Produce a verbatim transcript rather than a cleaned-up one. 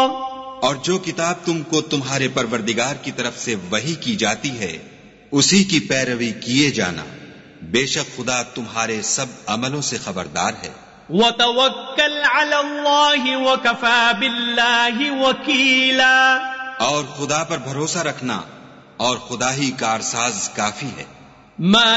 और जो किताब तुमको तुम्हारे परवरदिगार की तरफ से वही की जाती है उसी की पैरवी किए जाना, बेशक खुदा तुम्हारे सब अमलों से खबरदार है। वतवक्कल अलल्लाहि वकफा बिल्लाहि वकीला, और खुदा पर भरोसा रखना और खुदा ही कारसाज काफी है। मा